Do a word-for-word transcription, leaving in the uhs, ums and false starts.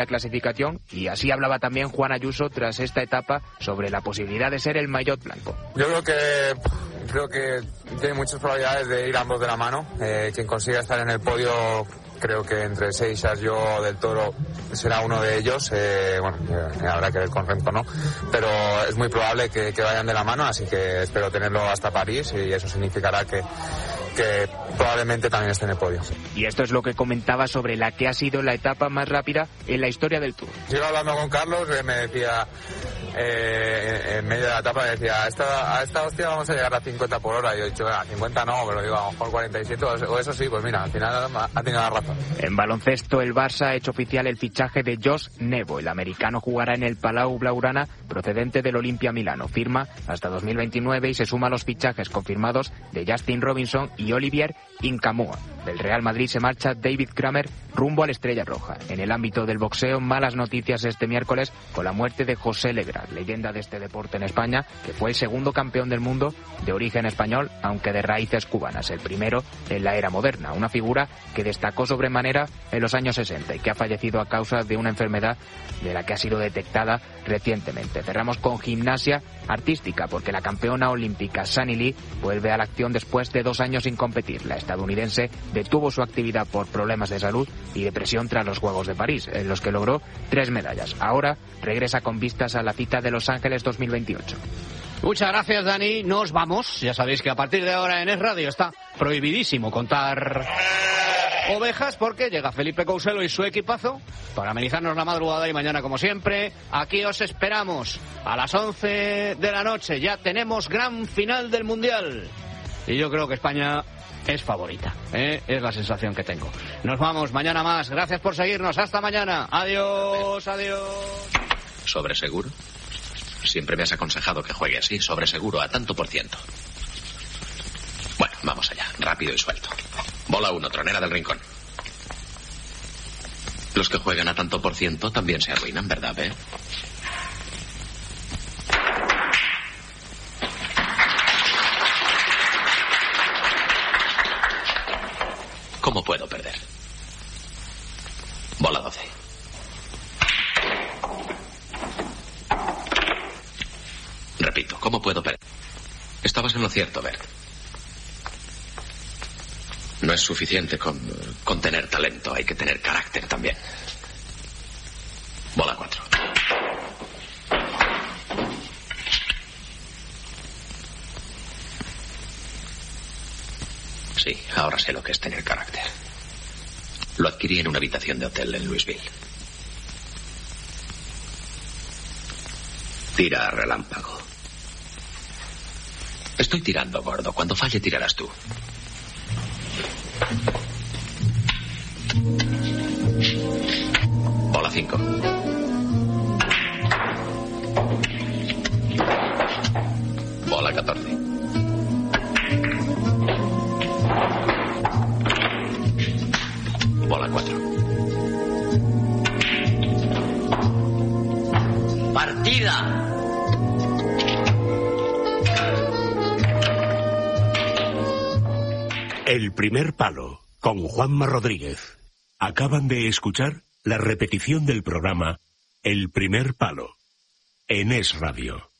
la clasificación, y así hablaba también Juan Ayuso tras esta etapa sobre la posibilidad de ser el maillot blanco. Yo creo que creo que tiene muchas probabilidades de ir ambos de la mano. Eh, quien consiga estar en el podio, creo que entre Seixas, yo, Del Toro, será uno de ellos. Eh, bueno, eh, habrá que ver con Remco, ¿no? Pero es muy probable que, que vayan de la mano, así que espero tenerlo hasta París, y eso significará que, que probablemente también esté en el podio. Y esto es lo que comentaba sobre la que ha sido la etapa más rápida en la historia del Tour. Sigo hablando con Carlos, que me decía, eh, en medio de la etapa, me decía, a esta, a esta hostia vamos a llegar a cincuenta por hora. Y yo he dicho, a cincuenta no, pero digo, a lo mejor cuarenta y siete, o eso sí, pues mira, al final ha tenido la razón. En baloncesto, el Barça ha hecho oficial el fichaje de Josh Nebo. El americano jugará en el Palau Blaugrana, procedente del Olimpia Milano. Firma hasta dos mil veintinueve y se suma a los fichajes confirmados de Justin Robinson y Olivier Incamoa. Del Real Madrid se marcha David Kramer rumbo a la Estrella Roja. En el ámbito del boxeo, malas noticias este miércoles con la muerte de José Legras, leyenda de este deporte en España, que fue el segundo campeón del mundo de origen español, aunque de raíces cubanas, el primero en la era moderna. Una figura que destacó sobremanera en los años sesenta y que ha fallecido a causa de una enfermedad de la que ha sido detectada recientemente. Cerramos con gimnasia artística, porque la campeona olímpica Sunny Lee vuelve a la acción después de dos años sin competir. La estadounidense detuvo su actividad por problemas de salud y depresión tras los Juegos de París, en los que logró tres medallas. Ahora regresa con vistas a la cita de Los Ángeles dos mil veintiocho. Muchas gracias, Dani. Nos vamos. Ya sabéis que a partir de ahora en Es Radio está prohibidísimo contar ovejas, porque llega Felipe Couselo y su equipazo para amenizarnos la madrugada, y mañana, como siempre, aquí os esperamos a las once de la noche. Ya tenemos gran final del Mundial y yo creo que España es favorita, ¿eh? Es la sensación que tengo. Nos vamos, mañana más. Gracias por seguirnos. Hasta mañana. Adiós, adiós. ¿Sobre seguro? Siempre me has aconsejado que juegue así, sobre seguro, a tanto por ciento. Bueno, vamos allá, rápido y suelto. Bola uno, tronera del rincón. Los que juegan a tanto por ciento también se arruinan, ¿verdad, eh? ¿Cómo puedo perder? Bola doce. Repito, ¿cómo puedo perder? Estabas en lo cierto, Bert. No es suficiente con, con tener talento, hay que tener carácter también. Bola cuatro. Sí, ahora sé lo que es tener carácter. Lo adquirí en una habitación de hotel en Louisville. Tira a relámpago. Estoy tirando, gordo. Cuando falle, tirarás tú. Bola cinco. Bola catorce. Bola cuatro. Partida. El primer palo, con Juanma Rodríguez. Acaban de escuchar la repetición del programa El primer palo, en Es Radio.